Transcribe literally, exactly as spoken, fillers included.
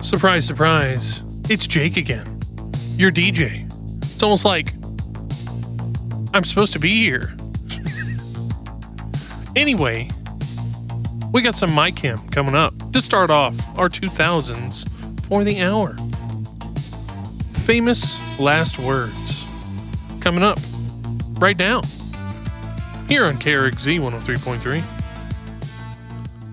Surprise, surprise. It's Jake again. Your D J. It's almost like I'm supposed to be here. Anyway, we got some MyChem coming up to start off our two thousands for the hour. Famous last words coming up right now here on K R X Z one oh three point three.